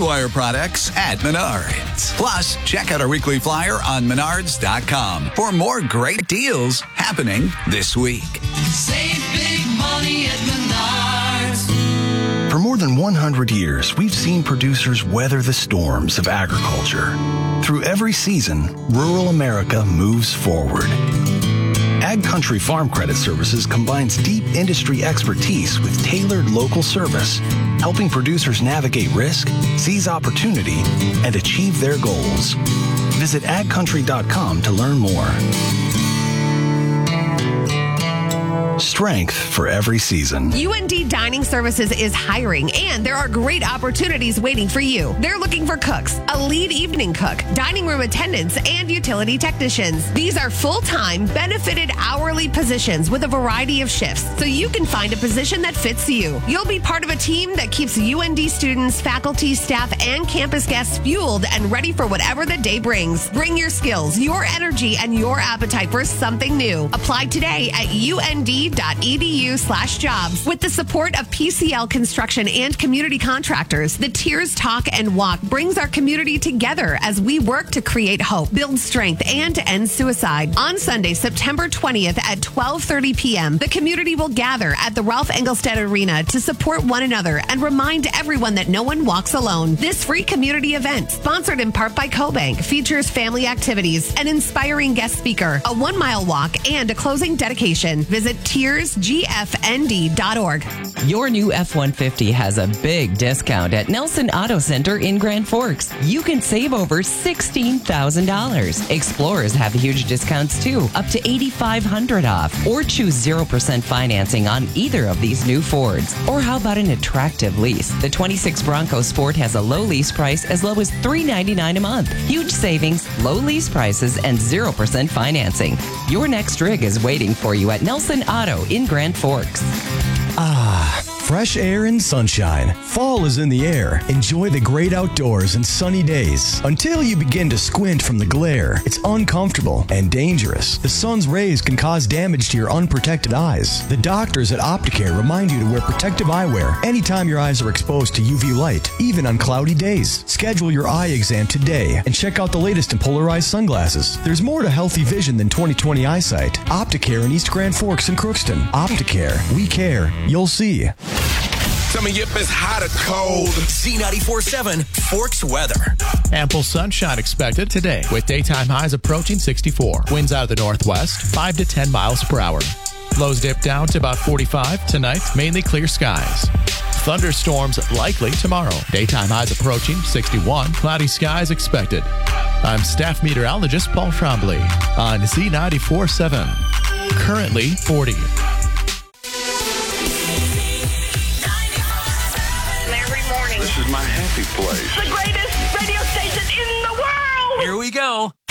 Esquire products at Menards. Plus, check out our weekly flyer on Menards.com for more great deals happening this week. Save big money at Menards. For more than 100 years, we've seen producers weather the storms of agriculture. Through every season, rural America moves forward. Ag Country Farm Credit Services combines deep industry expertise with tailored local service, helping producers navigate risk, seize opportunity, and achieve their goals. Visit agcountry.com to learn more. Strength for every season. UND Dining Services is hiring, and there are great opportunities waiting for you. They're looking for cooks, a lead evening cook, dining room attendants, and utility technicians. These are full-time, benefited hourly positions with a variety of shifts, so you can find a position that fits you. You'll be part of a team that keeps UND students, faculty, staff, and campus guests fueled and ready for whatever the day brings. Bring your skills, your energy, and your appetite for something new. Apply today at UND.edu/jobs. With the support of PCL Construction and community contractors, the Tears Talk and Walk brings our community together as we work to create hope, build strength, and to end suicide. On Sunday, September 20th at 12:30 p.m., the community will gather at the Ralph Engelstad Arena to support one another and remind everyone that no one walks alone. This free community event, sponsored in part by CoBank, features family activities, an inspiring guest speaker, a 1-mile walk, and a closing dedication. Visit TearsGFND.org. Your new F-150 has a big discount at Nelson Auto Center in Grand Forks. You can save over $16,000. Explorers have huge discounts too, up to $8,500 off. Or choose 0% financing on either of these new Fords. Or how about an attractive lease? The 26 Bronco Sport has a low lease price as low as $399 a month. Huge savings, low lease prices, and 0% financing. Your next rig is waiting for you at Nelson Auto in Grand Forks. Fresh air and sunshine. Fall is in the air. Enjoy the great outdoors and sunny days. Until you begin to squint from the glare, it's uncomfortable and dangerous. The sun's rays can cause damage to your unprotected eyes. The doctors at Opticare remind you to wear protective eyewear anytime your eyes are exposed to UV light, even on cloudy days. Schedule your eye exam today and check out the latest in polarized sunglasses. There's more to healthy vision than 20/20 eyesight. Opticare in East Grand Forks and Crookston. Opticare. We care. You'll see. Tell me if it's hot or cold. Z94.7 Forks weather. Ample sunshine expected today with daytime highs approaching 64. Winds out of the northwest, 5 to 10 miles per hour. Lows dip down to about 45 tonight, mainly clear skies. Thunderstorms likely tomorrow. Daytime highs approaching 61. Cloudy skies expected. I'm staff meteorologist Paul Trombley on Z94.7. Currently 40. This is my happy place. The greatest radio station in the world! Here we go.